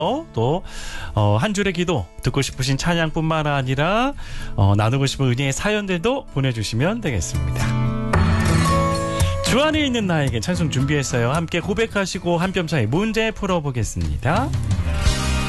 또 한 줄의 기도 듣고 싶으신 찬양뿐만 아니라 나누고 싶은 은혜의 사연들도 보내주시면 되겠습니다. 주 안에 있는 나에게 찬송 준비했어요. 함께 고백하시고 한 뼘 차이 문제 풀어보겠습니다.